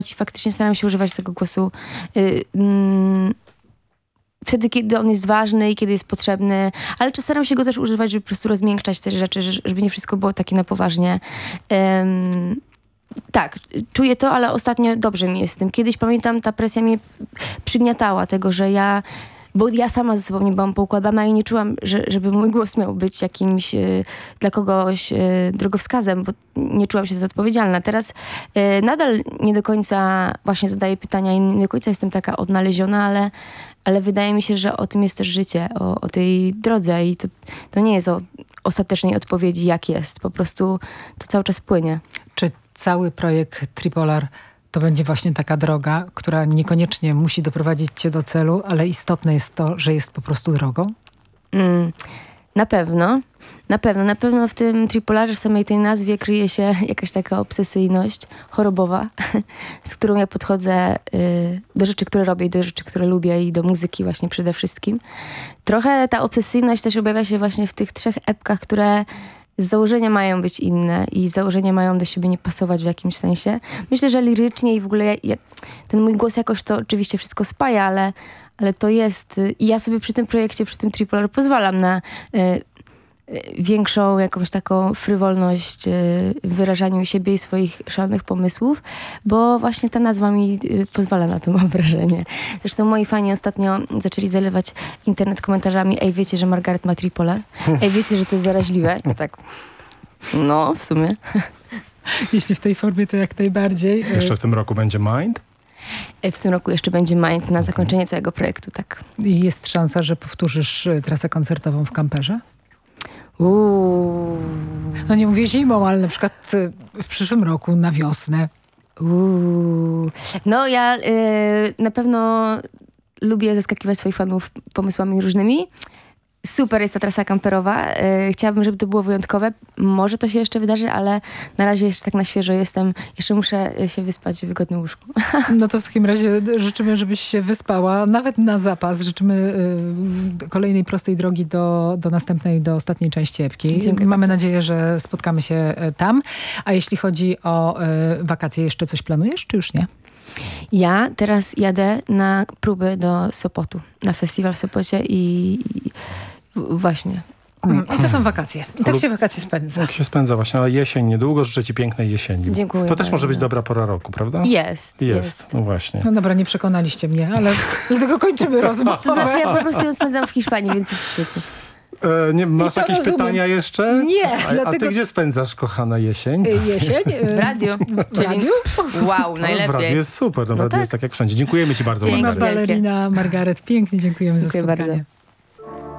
I faktycznie staram się używać tego głosu wtedy, kiedy on jest ważny i kiedy jest potrzebny, ale staram się go też używać, żeby po prostu rozmiękczać te rzeczy, żeby nie wszystko było takie na poważnie. Tak, czuję to, ale ostatnio dobrze mi jest z tym. Kiedyś, pamiętam, ta presja mnie przygniatała tego, że bo ja sama ze sobą nie byłam poukładana i nie czułam, żeby mój głos miał być jakimś dla kogoś drogowskazem, bo nie czułam się za to odpowiedzialna. Teraz nadal nie do końca właśnie zadaję pytania i nie do końca jestem taka odnaleziona, ale wydaje mi się, że o tym jest też życie, o tej drodze i to nie jest o ostatecznej odpowiedzi, jak jest. Po prostu to cały czas płynie. Czy cały projekt Tripolar to będzie właśnie taka droga, która niekoniecznie musi doprowadzić cię do celu, ale istotne jest to, że jest po prostu drogą? Na pewno. Na pewno w tym Tripolarze, w samej tej nazwie kryje się jakaś taka obsesyjność chorobowa, z którą ja podchodzę do rzeczy, które robię i do rzeczy, które lubię i do muzyki właśnie przede wszystkim. Trochę ta obsesyjność też objawia się właśnie w tych 3 epkach, które z założenia mają być inne i z założenia mają do siebie nie pasować w jakimś sensie. Myślę, że lirycznie i w ogóle ten mój głos jakoś to oczywiście wszystko spaja, ale to jest... I ja sobie przy tym projekcie, przy tym Tripolar pozwalam na większą jakąś taką frywolność w wyrażaniu siebie i swoich szalonych pomysłów, bo właśnie ta nazwa mi pozwala na to, mam wrażenie. Zresztą moi fani ostatnio zaczęli zalewać internet komentarzami: ej, wiecie, że Margaret ma Tripolar? Ej, wiecie, że to jest zaraźliwe? I tak, no, w sumie. Jeśli w tej formie, to jak najbardziej. Jeszcze w tym roku będzie Mind? W tym roku jeszcze będzie Mind na zakończenie całego projektu, tak. I jest szansa, że powtórzysz trasę koncertową w kamperze? No nie mówię zimą, ale na przykład w przyszłym roku na wiosnę. No ja na pewno lubię zaskakiwać swoich fanów pomysłami różnymi. Super jest ta trasa kamperowa. Chciałabym, żeby to było wyjątkowe. Może to się jeszcze wydarzy, ale na razie jeszcze tak na świeżo jestem. Jeszcze muszę się wyspać w wygodnym łóżku. No to w takim razie życzymy, żebyś się wyspała. Nawet na zapas. Życzymy kolejnej prostej drogi do następnej, do ostatniej części epki. Dziękuję Mamy bardzo. nadzieję, że spotkamy się tam. A jeśli chodzi o wakacje, jeszcze coś planujesz, czy już nie? Ja teraz jadę na próby do Sopotu. Na festiwal w Sopocie i właśnie. I to są wakacje. I tak się wakacje spędza. Tak się spędza właśnie, ale jesień niedługo. Życzę ci pięknej jesieni. Dziękuję To też może bardzo. być dobra pora roku, prawda? Jest. No właśnie. No dobra, nie przekonaliście mnie, ale dlatego kończymy rozmowę. To znaczy, ja po prostu ją spędzam w Hiszpanii, więc jest świetnie. Masz jakieś rozumiem. pytania jeszcze? Nie, A dlatego... ty gdzie spędzasz, kochana jesień? Jesień? W radiu. W radiu? Wow, W najlepiej. radiu jest super. W radiu tak. jest tak jak wszędzie. Dziękujemy ci bardzo, Dzięki. Margaret. Balerina Margaret. Pięknie dziękujemy za Dziękuję spotkanie. bardzo.